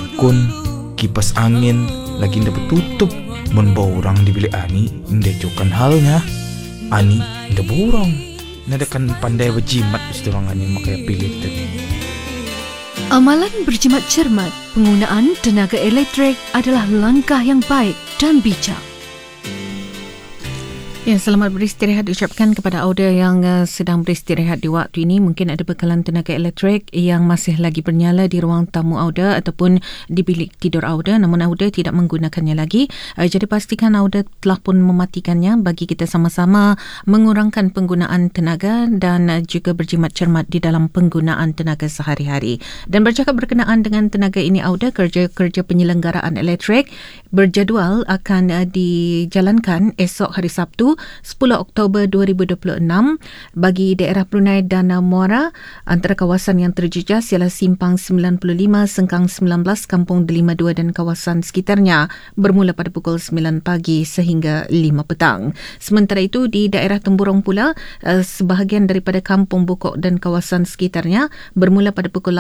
aircon, kipas angin lagi dapat tutup. Mun borang di bilik Ani, nda jokan halnya. Ani nda borang. Nada kan pandai berjimat seterangannya makanya pilih tadi. Amalan berjimat cermat penggunaan tenaga elektrik adalah langkah yang baik dan bijak. Ya, selamat beristirahat diucapkan kepada Auda yang sedang beristirahat di waktu ini. Mungkin ada bekalan tenaga elektrik yang masih lagi bernyala di ruang tamu Auda ataupun di bilik tidur Auda, namun Auda tidak menggunakannya lagi. Jadi pastikan Auda telah pun mematikannya bagi kita sama-sama mengurangkan penggunaan tenaga dan juga berjimat cermat di dalam penggunaan tenaga sehari-hari. Dan bercakap berkenaan dengan tenaga ini Auda, kerja-kerja penyelenggaraan elektrik berjadual akan dijalankan esok hari Sabtu 10 Oktober 2026 bagi daerah Brunei dan Muara. Antara kawasan yang terjejas ialah Simpang 95, Sengkang 19, Kampung Delima 2 dan kawasan sekitarnya bermula pada pukul 9 pagi sehingga 5 petang. Sementara itu di daerah Temburong pula, sebahagian daripada Kampung Bokok dan kawasan sekitarnya bermula pada pukul